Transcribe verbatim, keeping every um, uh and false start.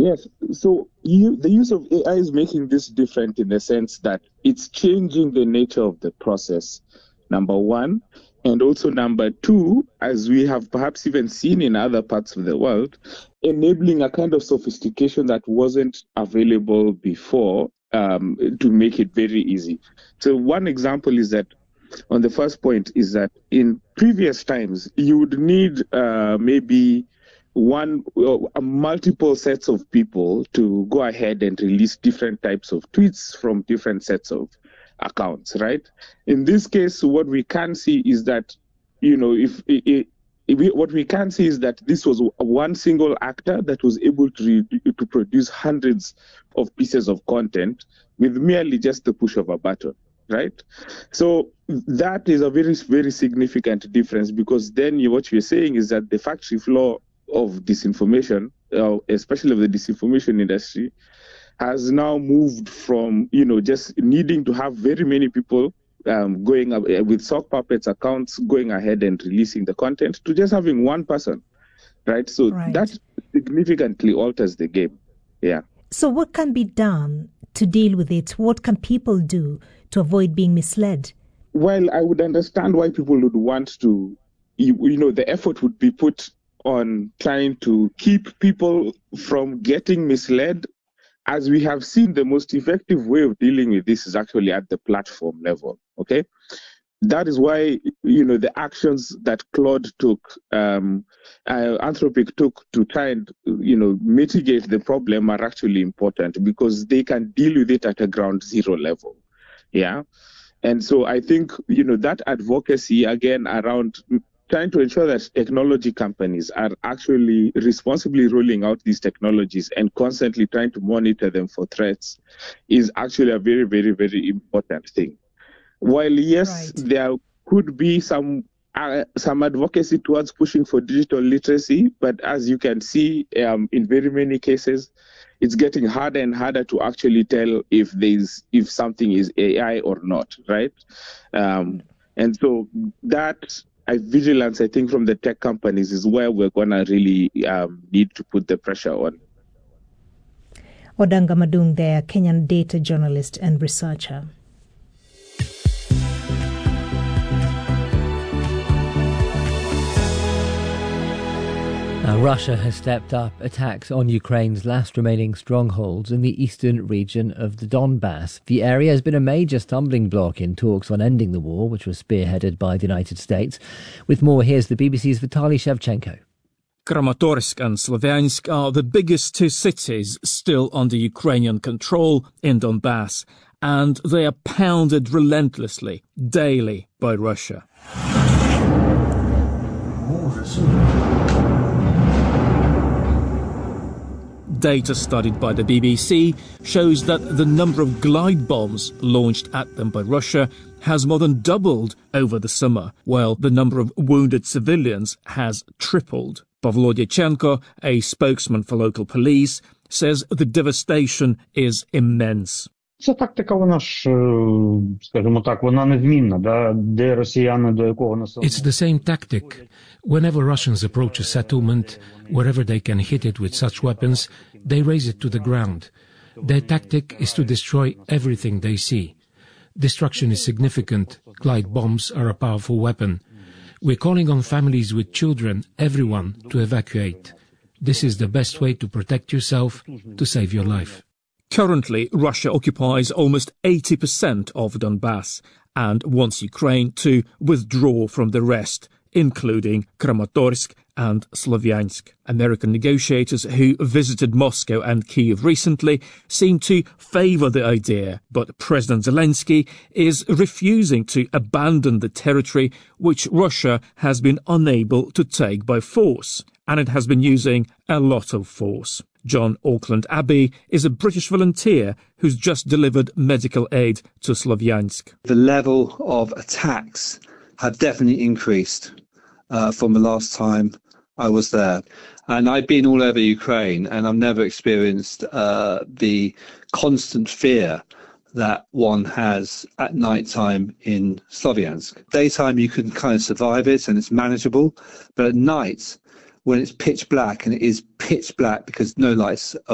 Yes. So you, the use of A I is making this different in the sense that it's changing the nature of the process, number one. And also number two, as we have perhaps even seen in other parts of the world, enabling a kind of sophistication that wasn't available before, um, to make it very easy. So one example is that on the first point is that in previous times, you would need uh, maybe one uh, multiple sets of people to go ahead and release different types of tweets from different sets of accounts, right? In this case, what we can see is that, you know, if, if, if we, what we can see is that this was one single actor that was able to to produce hundreds of pieces of content with merely just the push of a button, right? So that is a very, very significant difference, because then you, what you're saying is that the factory floor of disinformation, uh, especially of the disinformation industry, has now moved from, you know, just needing to have very many people um, going up with sock puppets accounts going ahead and releasing the content to just having one person, right? So right. that significantly alters the game. Yeah. So what can be done to deal with it? What can people do to avoid being misled? Well, I would understand why people would want to, you, you know, the effort would be put on trying to keep people from getting misled. As we have seen, the most effective way of dealing with this is actually at the platform level, okay? That is why, you know, the actions that Claude took, um, uh, Anthropic took to try and, you know, mitigate the problem are actually important, because they can deal with it at a ground zero level, yeah? And so I think, you know, that advocacy, again, around trying to ensure that technology companies are actually responsibly rolling out these technologies and constantly trying to monitor them for threats is actually a very, very, very important thing. While, yes, right. there could be some uh, some advocacy towards pushing for digital literacy, but as you can see, um, in very many cases, it's getting harder and harder to actually tell if there's if something is A I or not, right? Um, and so that I, vigilance, I think, from the tech companies is where we're going to really um, need to put the pressure on. Odanga Madung there, Kenyan data journalist and researcher. Now, Russia has stepped up attacks on Ukraine's last remaining strongholds in the eastern region of the Donbass. The area has been a major stumbling block in talks on ending the war, which was spearheaded by the United States. With more, here's the B B C's Vitaly Shevchenko. Kramatorsk and Slavyansk are the biggest two cities still under Ukrainian control in Donbass, and they are pounded relentlessly, daily, by Russia. Data studied by the B B C shows that the number of glide bombs launched at them by Russia has more than doubled over the summer, while the number of wounded civilians has tripled. Pavlo Dyachenko, a spokesman for local police, says the devastation is immense. Ця тактика, вона ж, скажімо так, вона незмінна, да, де росіяни до якого населення. It's the same tactic. Whenever Russians approach a settlement, wherever they can hit it with such weapons, they raise it to the ground. Their tactic is to destroy everything they see. Destruction is significant. Glide bombs are a powerful weapon. We're calling on families with children, everyone, to evacuate. This is the best way to protect yourself, to save your life. Currently, Russia occupies almost eighty percent of Donbass and wants Ukraine to withdraw from the rest, including Kramatorsk and Slavyansk. American negotiators who visited Moscow and Kyiv recently seem to favour the idea, but President Zelensky is refusing to abandon the territory which Russia has been unable to take by force, and it has been using a lot of force. John Auckland Abbey is a British volunteer who's just delivered medical aid to Slavyansk. The level of attacks have definitely increased uh, from the last time I was there. And I've been all over Ukraine, and I've never experienced uh, the constant fear that one has at night time in Slavyansk. Daytime you can kind of survive it and it's manageable, but at night when it's pitch black, and it is pitch black because no lights